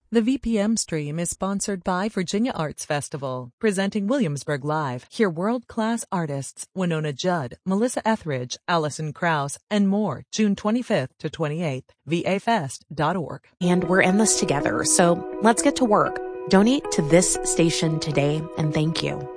The VPM stream is sponsored by Virginia Arts Festival, presenting Williamsburg Live. Hear world-class artists Winona Judd, Melissa Etheridge, Alison Krauss, and more June 25th to 28th. vafest.org. And we're in this together, so let's get to work. Donate to this station today, and thank you.